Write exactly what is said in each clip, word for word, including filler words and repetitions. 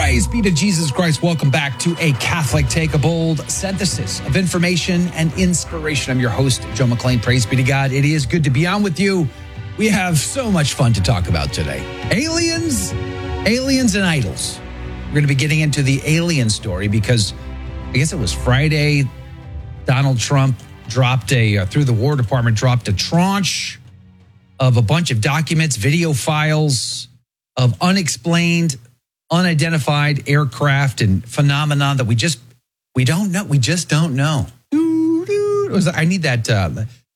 Praise be to Jesus Christ. Welcome back to A Catholic Take, a bold synthesis of information and inspiration. I'm your host, Joe McClain. Praise be to God. It is good to be on with you. We have so much fun to talk about today. Aliens, aliens and idols. We're going to be getting into the alien story because I guess it was Friday. Donald Trump dropped a, uh, through the War Department, dropped a tranche of a bunch of documents, video files of unexplained, unidentified aircraft and phenomenon that we just, we don't know. We just don't know. It was, I need that. Uh,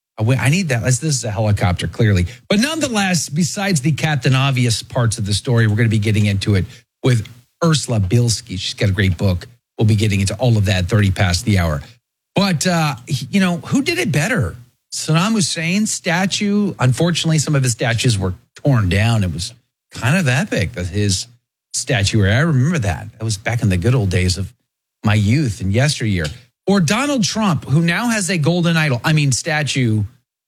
I need that. This is a helicopter, clearly. But nonetheless, besides the Captain Obvious parts of the story, we're going to be getting into it with Ursula Bielski. She's got a great book. We'll be getting into all of that thirty past the hour. But, uh, you know, who did it better? Saddam Hussein's statue. Unfortunately, some of his statues were torn down. It was kind of epic that his statue. I remember that. That was back in the good old days of my youth and yesteryear. Or Donald Trump, who now has a golden idol, I mean statue,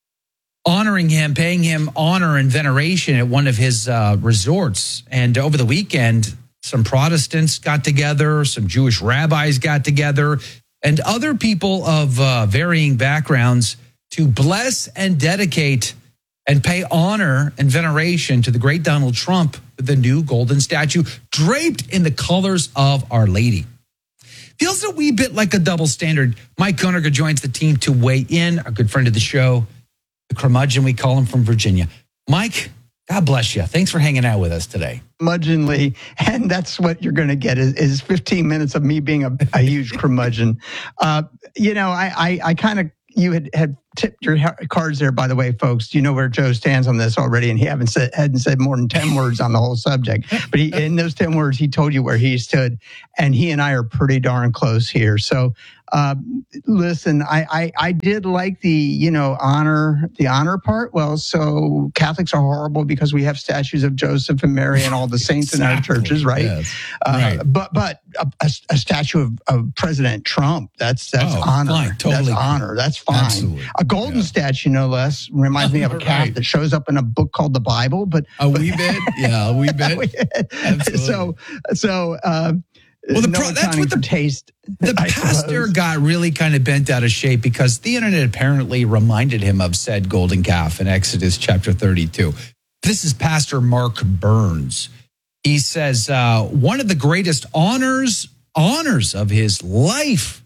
honoring him, paying him honor and veneration at one of his uh, resorts. And over the weekend, some Protestants got together, some Jewish rabbis got together, and other people of uh, varying backgrounds to bless and dedicate and pay honor and veneration to the great Donald Trump with the new golden statue draped in the colors of Our Lady. Feels a wee bit like a double standard. Mike Koeniger joins the team to weigh in, a good friend of the show, the curmudgeon, we call him, from Virginia. Mike, God bless you. Thanks for hanging out with us today. Curmudgeonly, and that's what you're going to get is, is fifteen minutes of me being a, a huge curmudgeon. Uh, you know, I, I, I kind of, you had, had tipped your cards there, by the way, folks. You know where Joe stands on this already, and he haven't said, hadn't said more than ten words on the whole subject. But he, in those ten words, he told you where he stood, and he and I are pretty darn close here. So, uh, listen, I, I, I did like the, you know, honor, the honor part. Well, so Catholics are horrible because we have statues of Joseph and Mary and all the saints exactly. in our churches, right? Yes. Uh, right. But but a, a, a statue of, of President Trump, that's that's oh, honor. Fine. Totally. That's honor. That's fine. Absolutely. A golden yeah. statue, no less, reminds me of a cat right. that shows up in a book called the Bible. But a but, wee bit, yeah, a wee bit. Absolutely. So so. Uh, Well, the no pro- that's what the taste. The I pastor suppose. got really kind of bent out of shape because the internet apparently reminded him of said golden calf in Exodus chapter thirty-two. This is Pastor Mark Burns. He says uh, one of the greatest honors honors of his life.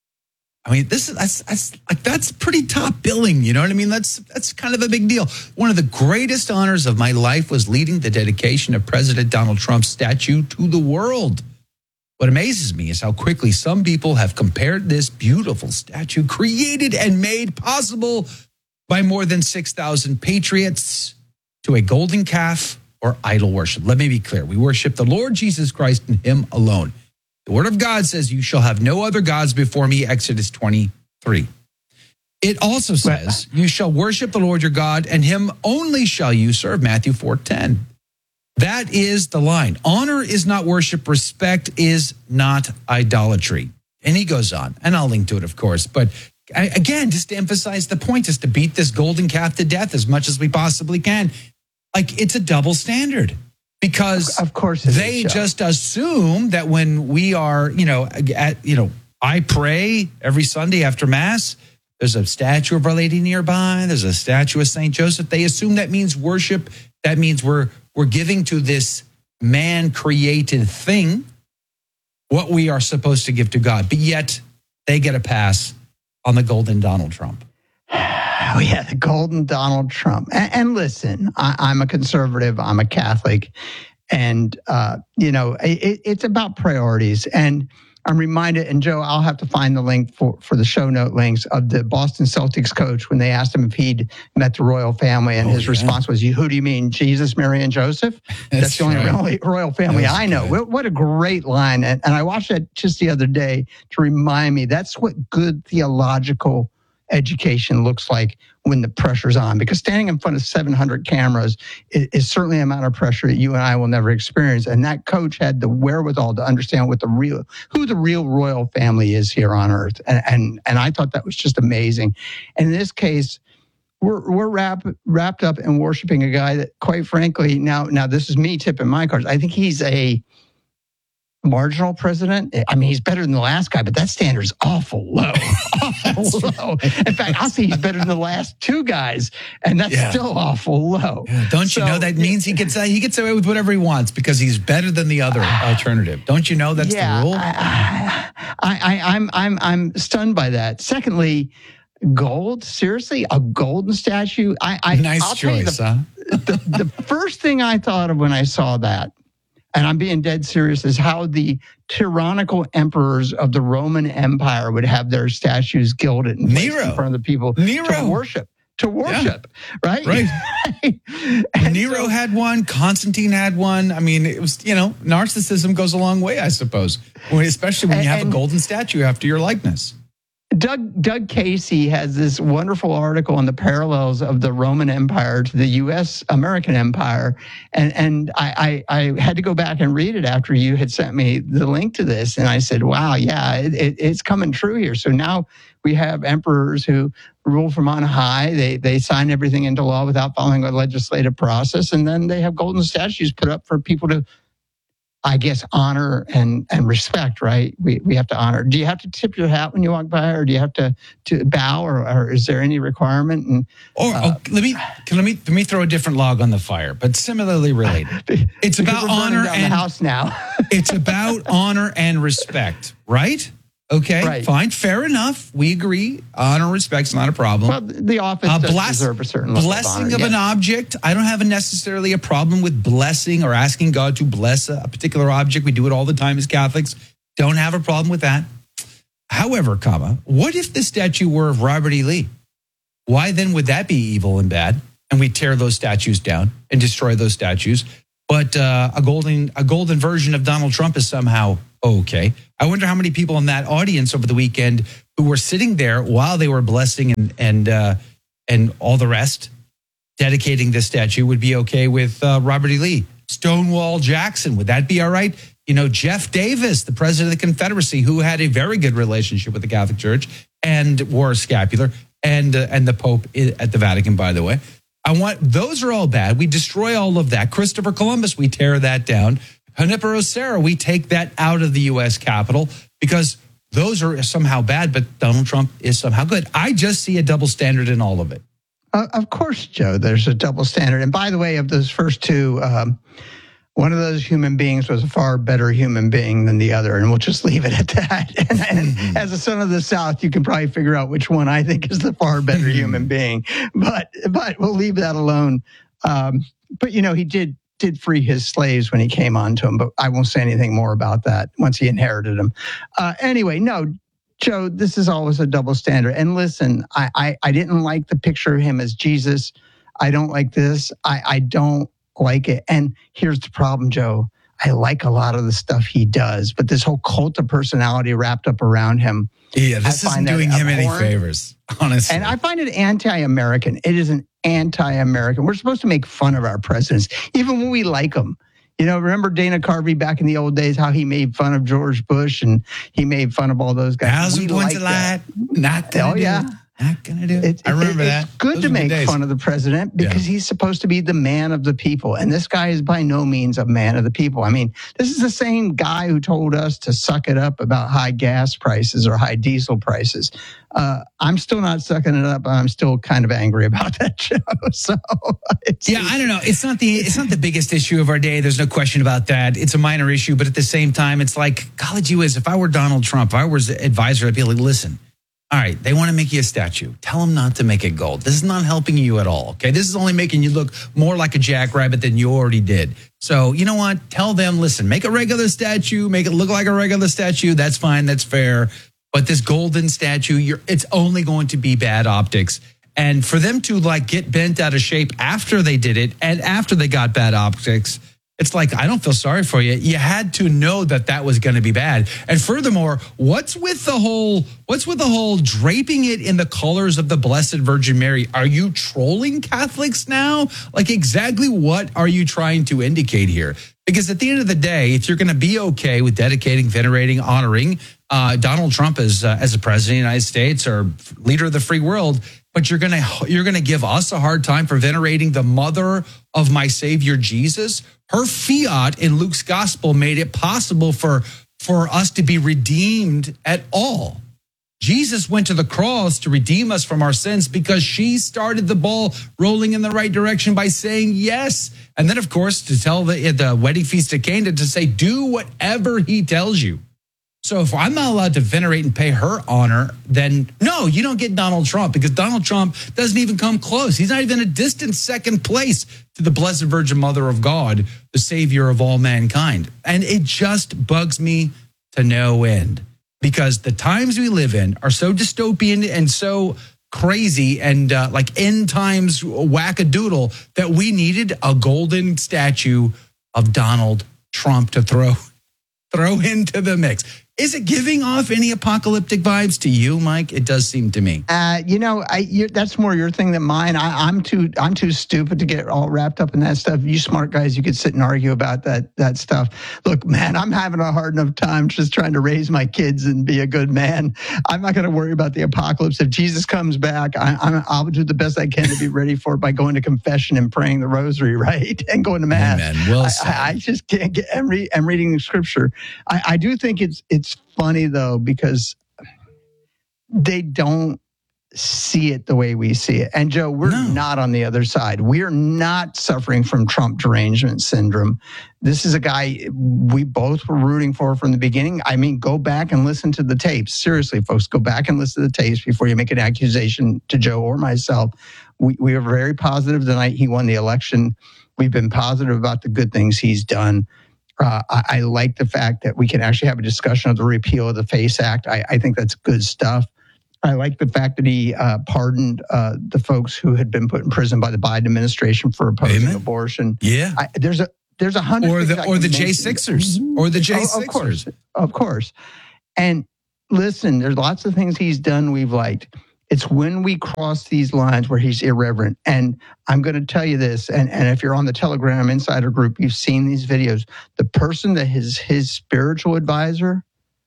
I mean, this is that's, that's like that's pretty top billing. You know what I mean? That's that's kind of a big deal. One of the greatest honors of my life was leading the dedication of President Donald Trump's statue to the world. What amazes me is how quickly some people have compared this beautiful statue, created and made possible by more than six thousand patriots, to a golden calf or idol worship. Let me be clear. We worship the Lord Jesus Christ and him alone. The word of God says, you shall have no other gods before me, Exodus twenty-three. It also says, you shall worship the Lord your God and him only shall you serve, Matthew four ten. That is the line. Honor is not worship. Respect is not idolatry. And he goes on, and I'll link to it, of course. But again, just to emphasize the point, just to beat this golden calf to death as much as we possibly can. Like, it's a double standard because of course they just assume that when we are, you know, at, you know, I pray every Sunday after Mass, there's a statue of Our Lady nearby. There's a statue of Saint Joseph. They assume that means worship. That means we're We're giving to this man-created thing what we are supposed to give to God. But yet, they get a pass on the golden Donald Trump. Oh, yeah, the golden Donald Trump. And, and listen, I, I'm a conservative. I'm a Catholic. And, uh, you know, it, it's about priorities. And I'm reminded, and Joe, I'll have to find the link for, for the show note links of the Boston Celtics coach when they asked him if he'd met the royal family, and oh, his yeah. response was, "Who do you mean, Jesus, Mary, and Joseph?" That's, That's the only right. royal family I know. Good. What a great line. And, and I watched that just the other day to remind me that's what good theological education looks like when the pressure's on, because standing in front of seven hundred cameras is, is certainly an amount of pressure that you and I will never experience. And that coach had the wherewithal to understand what the real, who the real royal family is here on earth. And, and, and I thought that was just amazing. And in this case, we're, we're wrap, wrapped up in worshiping a guy that, quite frankly, now, now this is me tipping my cards. I think he's a, marginal president. I mean, he's better than the last guy, but that standard is awful low. awful low. In fact, I'll say he's better than the last two guys, and that's yeah. still awful low. Yeah, don't you so, know that means he gets uh, he gets away with whatever he wants because he's better than the other alternative? Don't you know that's yeah, the rule? I, I, I, I'm I'm I'm stunned by that. Secondly, gold? Seriously, a golden statue? I, I nice I'll choice, the, huh? the, the first thing I thought of when I saw that, and I'm being dead serious, is how the tyrannical emperors of the Roman Empire would have their statues gilded and placed in front of the people Nero. to worship. To worship, yeah. right? Right. Nero so, had one. Constantine had one. I mean, it was, you know, narcissism goes a long way, I suppose, especially when you have and, a golden statue after your likeness. Doug Doug Casey has this wonderful article on the parallels of the Roman Empire to the U S American Empire, and and I, I, I had to go back and read it after you had sent me the link to this, and I said, "Wow, yeah, it, it, it's coming true here." So now we have emperors who rule from on high. They they sign everything into law without following a legislative process, and then they have golden statues put up for people to, I guess, honor and, and respect, right? We we have to honor. Do you have to tip your hat when you walk by, or do you have to, to bow, or, or is there any requirement? And or uh, oh, let me can let me let me throw a different log on the fire, but similarly related. It's about honor down and the house now. It's about honor and respect, right? Okay, right. Fine, fair enough. We agree. Honor and respect's not a problem. Well, the office uh, does bless, deserve a certain level blessing of, honor, of yeah. an object. I don't have a necessarily a problem with blessing or asking God to bless a, a particular object. We do it all the time as Catholics. Don't have a problem with that. However, comma, what if the statue were of Robert E. Lee? Why then would that be evil and bad? And we tear those statues down and destroy those statues. But uh, a golden a golden version of Donald Trump is somehow okay. I wonder how many people in that audience over the weekend who were sitting there while they were blessing and and uh, and all the rest, dedicating this statue, would be okay with uh, Robert E. Lee. Stonewall Jackson, would that be all right? You know, Jeff Davis, the president of the Confederacy, who had a very good relationship with the Catholic Church and wore a scapular, and uh, and the Pope at the Vatican, by the way. I want, those are all bad. We destroy all of that. Christopher Columbus, we tear that down. Junipero Serra, we take that out of the U S Capitol because those are somehow bad, but Donald Trump is somehow good. I just see a double standard in all of it. Uh, of course, Joe, there's a double standard. And by the way, of those first two, um, one of those human beings was a far better human being than the other, and we'll just leave it at that. And, and mm-hmm. as a son of the South, you can probably figure out which one I think is the far better mm-hmm. human being. But but we'll leave that alone. Um, but, you know, he did did free his slaves when he came onto them, but I won't say anything more about that once he inherited them. Uh, anyway, no, Joe, this is always a double standard. And listen, I, I, I didn't like the picture of him as Jesus. I don't like this. I, I don't like it. And here's the problem, Joe. I like a lot of the stuff he does, but this whole cult of personality wrapped up around him. Yeah, this isn't doing him any favors, honestly. And I find it anti-American. It is an anti-American. We're supposed to make fun of our presidents, even when we like them. You know, remember Dana Carvey back in the old days, how he made fun of George Bush and he made fun of all those guys. Thousand points a lot. Not gonna oh, do yeah. it. Not gonna do it. it I remember it, that. It's good Those to make good fun of the president because yeah. he's supposed to be the man of the people. And this guy is by no means a man of the people. I mean, this is the same guy who told us to suck it up about high gas prices or high diesel prices. Uh, I'm still not sucking it up. I'm still kind of angry about that show. So yeah, I don't know. It's not the it's not the biggest issue of our day. There's no question about that. It's a minor issue, but at the same time, it's like, golly gee whiz, if I were Donald Trump, if I was the advisor, I'd be like, listen. All right, they want to make you a statue. Tell them not to make it gold. This is not helping you at all, okay? This is only making you look more like a jackrabbit than you already did. So, you know what? Tell them, listen, make a regular statue, make it look like a regular statue. That's fine, that's fair. But this golden statue, you're, it's only going to be bad optics. And for them to like get bent out of shape after they did it and after they got bad optics, it's like, I don't feel sorry for you. You had to know that that was going to be bad. And furthermore, what's with the whole, what's with the whole draping it in the colors of the Blessed Virgin Mary? Are you trolling Catholics now? Like, exactly what are you trying to indicate here? Because at the end of the day, if you're going to be okay with dedicating, venerating, honoring uh, Donald Trump as uh, as a president of the United States or leader of the free world, but you're gonna you're gonna give us a hard time for venerating the mother of my Savior Jesus. Her fiat in Luke's gospel made it possible for for us to be redeemed at all. Jesus went to the cross to redeem us from our sins because she started the ball rolling in the right direction by saying yes. And then, of course, to tell the, at the wedding feast at Cana to say, do whatever he tells you. So if I'm not allowed to venerate and pay her honor, then no, you don't get Donald Trump, because Donald Trump doesn't even come close. He's not even a distant second place to the Blessed Virgin Mother of God, the Savior of all mankind. And it just bugs me to no end, because the times we live in are so dystopian and so crazy and uh, like end times wackadoodle that we needed a golden statue of Donald Trump to throw throw into the mix. Is it giving off any apocalyptic vibes to you, Mike? It does seem to me. Uh, you know, I, you're, that's more your thing than mine. I, I'm too, I'm too stupid to get all wrapped up in that stuff. You smart guys, you could sit and argue about that, that stuff. Look, man, I'm having a hard enough time just trying to raise my kids and be a good man. I'm not going to worry about the apocalypse. If Jesus comes back, I, I'm, I'll do the best I can to be ready for it by going to confession and praying the rosary, right, and going to mass. Amen. Well said. I, I just can't get. I'm, re, I'm reading the scripture. I, I do think it's, it's. funny though, because they don't see it the way we see it. And Joe, we're no. not on the other side. We're not suffering from Trump derangement syndrome. This is a guy we both were rooting for from the beginning. I mean, go back and listen to the tapes. Seriously, folks, go back and listen to the tapes before you make an accusation to Joe or myself. We, we were very positive the night he won the election. We've been positive about the good things he's done. Uh, I, I like the fact that we can actually have a discussion of the repeal of the FACE Act. I, I think that's good stuff. I like the fact that he uh, pardoned uh, the folks who had been put in prison by the Biden administration for opposing Amen. abortion. Yeah, I, there's a there's a hundred or the or the J Sixers or the J Sixers. Oh, of course, of course. And listen, there's lots of things he's done we've liked. It's when we cross these lines where he's irreverent. And I'm going to tell you this, and, and if you're on the Telegram Insider group, you've seen these videos. The person that is his spiritual advisor,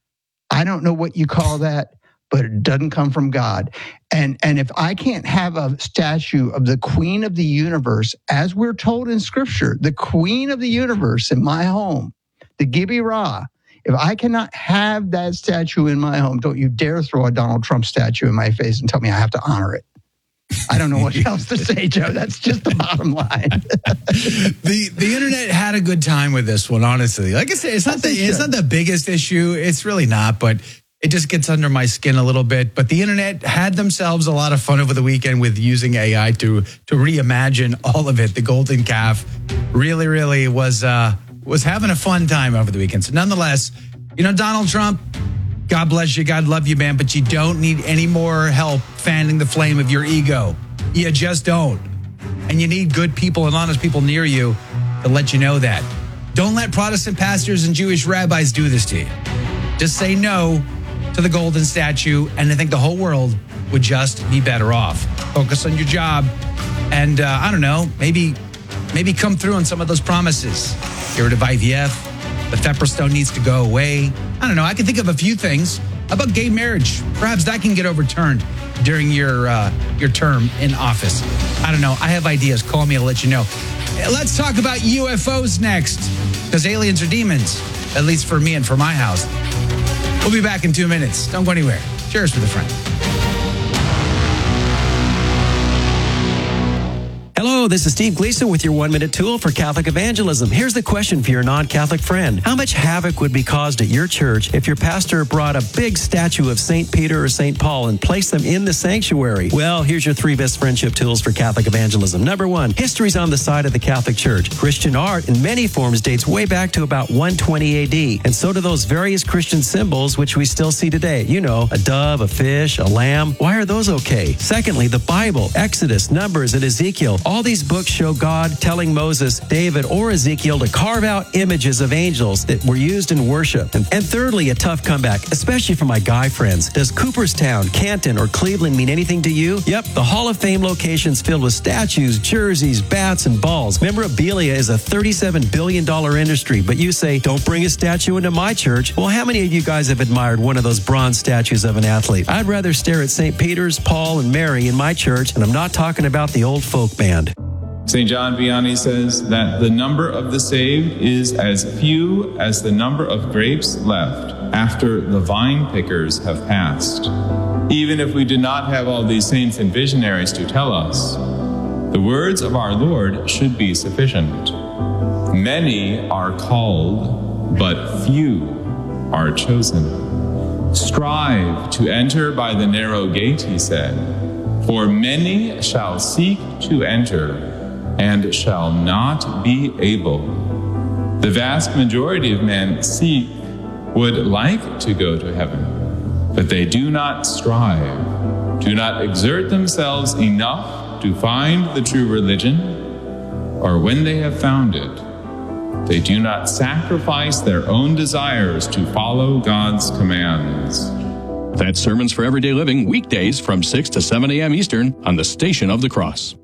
I don't know what you call that, but it doesn't come from God. And, and if I can't have a statue of the Queen of the universe, as we're told in Scripture, the Queen of the universe in my home, the Gibby Ra, if I cannot have that statue in my home, don't you dare throw a Donald Trump statue in my face and tell me I have to honor it. I don't know what else to say, Joe. That's just the bottom line. the The internet had a good time with this one, honestly. Like I said, it's not the it's not the biggest issue. It's really not, but it just gets under my skin a little bit. But the internet had themselves a lot of fun over the weekend with using A I to to reimagine all of it. The golden calf really, really was. Uh, was having a fun time over the weekend. So nonetheless, you know, Donald Trump, God bless you, God love you, man, but you don't need any more help fanning the flame of your ego. You just don't. And you need good people and honest people near you to let you know that. Don't let Protestant pastors and Jewish rabbis do this to you. Just say no to the golden statue, and I think the whole world would just be better off. Focus on your job, and uh, I don't know, maybe, maybe come through on some of those promises. Get rid of I V F. The Pepperstone needs to go away. I don't know. I can think of a few things. How about gay marriage? Perhaps that can get overturned during your uh, your term in office. I don't know. I have ideas. Call me. I'll let you know. Let's talk about U F Os next, because aliens are demons, at least for me and for my house. We'll be back in two minutes. Don't go anywhere. Cheers with a friend. Hello, this is Steve Gleason with your one-minute tool for Catholic evangelism. Here's the question for your non-Catholic friend. How much havoc would be caused at your church if your pastor brought a big statue of Saint Peter or Saint Paul and placed them in the sanctuary? Well, here's your three best friendship tools for Catholic evangelism. Number one, history's on the side of the Catholic Church. Christian art in many forms dates way back to about one twenty A D, and so do those various Christian symbols which we still see today. You know, a dove, a fish, a lamb. Why are those okay? Secondly, the Bible, Exodus, Numbers, and Ezekiel. All these these books show God telling Moses, David, or Ezekiel to carve out images of angels that were used in worship. And, and thirdly, a tough comeback, especially for my guy friends. Does Cooperstown, Canton, or Cleveland mean anything to you? Yep, the Hall of Fame location's filled with statues, jerseys, bats, and balls. Memorabilia is a thirty-seven billion dollars industry, but you say, don't bring a statue into my church. Well, how many of you guys have admired one of those bronze statues of an athlete? I'd rather stare at Saint Peter's, Paul, and Mary in my church, and I'm not talking about the old folk band. Saint John Vianney says that the number of the saved is as few as the number of grapes left after the vine pickers have passed. Even if we did not have all these saints and visionaries to tell us, the words of our Lord should be sufficient. Many are called, but few are chosen. Strive to enter by the narrow gate, he said, for many shall seek to enter and shall not be able. The vast majority of men seek, would like to go to heaven, but they do not strive, do not exert themselves enough to find the true religion, or when they have found it, they do not sacrifice their own desires to follow God's commands. That's Sermons for Everyday Living, weekdays from six to seven a.m. Eastern on the Station of the Cross.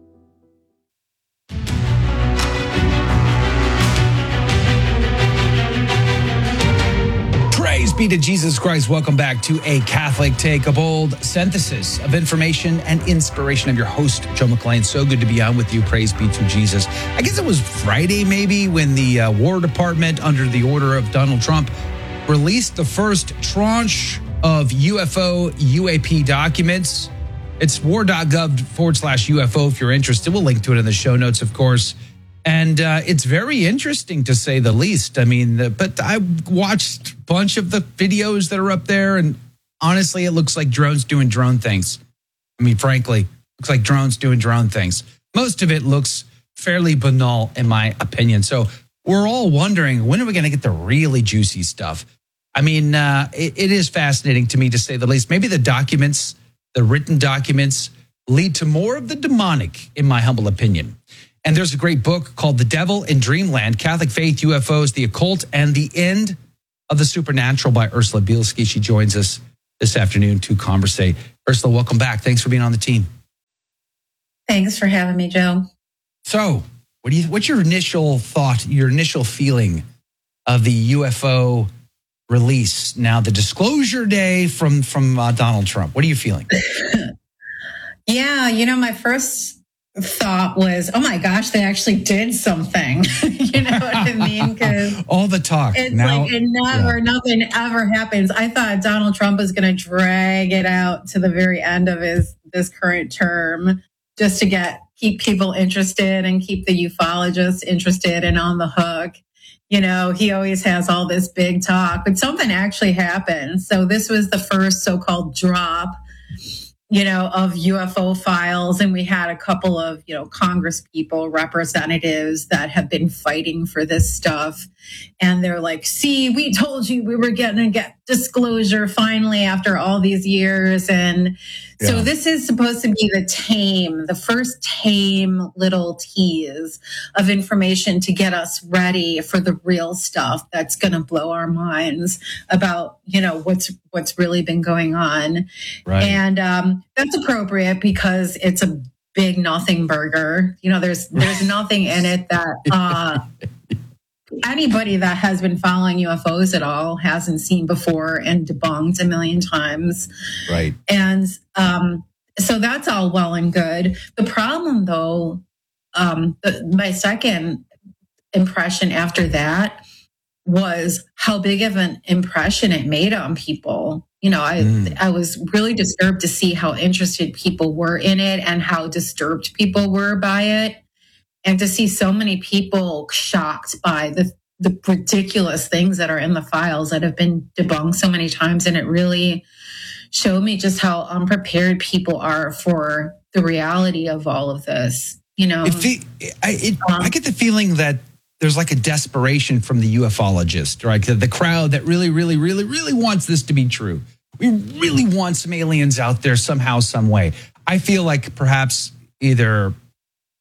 Praise be to Jesus Christ. Welcome back to A Catholic Take a Bold, synthesis of information and inspiration. I'm your host, Joe McClain. So good to be on with you. Praise be to Jesus. I guess it was Friday maybe when the uh, War Department, under the order of Donald Trump, released the first tranche of U F O U A P documents. It's war.gov forward slash UFO if you're interested. We'll link to it in the show notes, of course. And uh, it's very interesting, to say the least. I mean, the, but I watched a bunch of the videos that are up there, and honestly, it looks like drones doing drone things. I mean, frankly, looks like drones doing drone things. Most of it looks fairly banal, in my opinion. So we're all wondering, when are we going to get the really juicy stuff? I mean, uh, it, it is fascinating to me, to say the least. Maybe the documents, the written documents, lead to more of the demonic, in my humble opinion. And there's a great book called The Devil in Dreamland, Catholic Faith, U F Os, the Occult, and the End of the Supernatural by Ursula Bielski. She joins us this afternoon to conversate. Ursula, welcome back. Thanks for being on the team. Thanks for having me, Joe. So what do you, what's your initial thought, your initial feeling of the U F O release? Now, the disclosure day from, from uh, Donald Trump. What are you feeling? Yeah, you know, my first thought was, oh my gosh, they actually did something. You know what I mean? Because all the talk. It's now, like it never, yeah. nothing ever happens. I thought Donald Trump was going to drag it out to the very end of his this current term, just to get keep people interested and keep the ufologists interested and on the hook. You know, he always has all this big talk, but something actually happened. So this was the first so-called drop, you know, of U F O files. And we had a couple of, you know, Congress people, representatives that have been fighting for this stuff. And they're like, see, we told you we were going to get disclosure finally after all these years. And yeah. So this is supposed to be the tame, the first tame little tease of information to get us ready for the real stuff that's going to blow our minds about, you know, what's what's really been going on. Right. And um, that's appropriate because it's a big nothing burger. You know, there's there's nothing in it that uh, anybody that has been following U F Os at all hasn't seen before and debunked a million times. Right. And um, so that's all well and good. The problem, though, um, the, my second impression after that was how big of an impression it made on people. You know, I mm. I was really disturbed to see how interested people were in it and how disturbed people were by it. And to see so many people shocked by the, the ridiculous things that are in the files that have been debunked so many times. And it really showed me just how unprepared people are for the reality of all of this. You know, it fe- I, it, um, I get the feeling that there's like a desperation from the ufologist, right? The, the crowd that really, really, really, really wants this to be true. We really want some aliens out there somehow, some way. I feel like perhaps either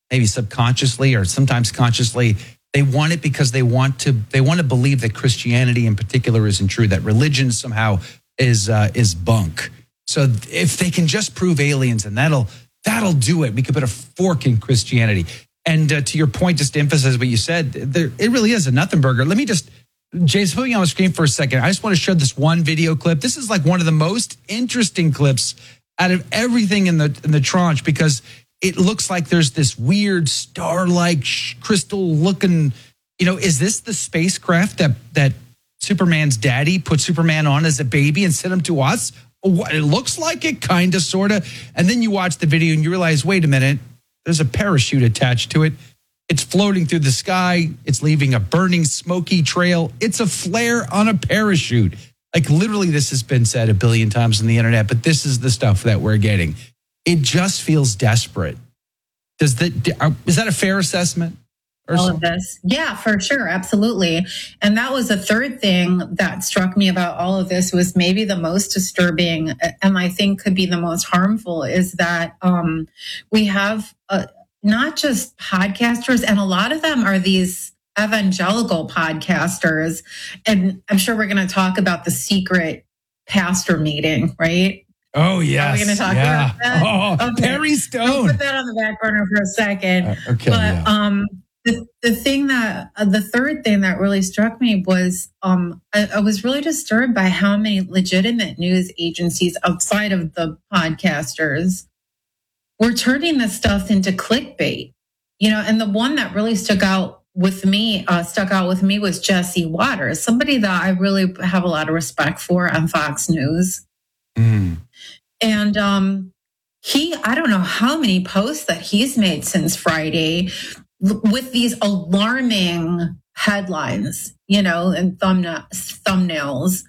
maybe subconsciously or sometimes consciously, they want it because they want to they want to believe that Christianity in particular isn't true, that religion somehow is uh, is bunk. So if they can just prove aliens, and that'll that'll do it. We could put a fork in Christianity. And uh, to your point, just to emphasize what you said, there, it really is a nothing burger. Let me just, Jay's putting on the screen for a second. I just want to show this one video clip. This is like one of the most interesting clips out of everything in the in the tranche, because it looks like there's this weird star-like crystal-looking, you know, is this the spacecraft that that Superman's daddy put Superman on as a baby and sent him to us? It looks like it, kind of, sort of. And then you watch the video and you realize, wait a minute, there's a parachute attached to it. It's floating through the sky. It's leaving a burning, smoky trail. It's a flare on a parachute. Like, literally, this has been said a billion times on the internet, but this is the stuff that we're getting. It just feels desperate. Does that, is that a fair assessment? All of this. Yeah, for sure. Absolutely. And that was the third thing that struck me about all of this, was maybe the most disturbing, and I think could be the most harmful, is that um, we have uh, not just podcasters, and a lot of them are these evangelical podcasters. And I'm sure we're going to talk about the secret pastor meeting, right? Oh, yes. Are we going to talk yeah. about that? Oh, okay. Perry Stone. I'll put that on the back burner for a second. Uh, okay. But yeah. um, the, the thing that, uh, the third thing that really struck me was um, I, I was really disturbed by how many legitimate news agencies outside of the podcasters were turning this stuff into clickbait. You know, and the one that really stuck out with me, uh, stuck out with me was Jesse Waters, somebody that I really have a lot of respect for on Fox News. Mm. And um, he, I don't know how many posts that he's made since Friday with these alarming headlines, you know, and thumbna- thumbnails.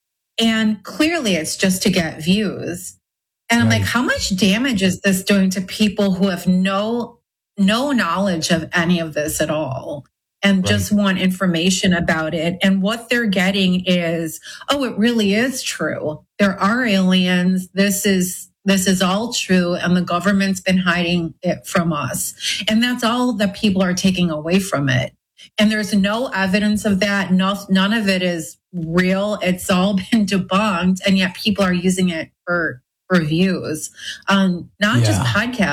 And clearly it's just to get views. And I'm right. like, how much damage is this doing to people who have no, no knowledge of any of this at all? And right. just want information about it. And what they're getting is, oh, it really is true. There are aliens. This is this is all true. And the government's been hiding it from us. And that's all that people are taking away from it. And there's no evidence of that. No, none of it is real. It's all been debunked. And yet people are using it for, for views. Um, not yeah. just podcasts.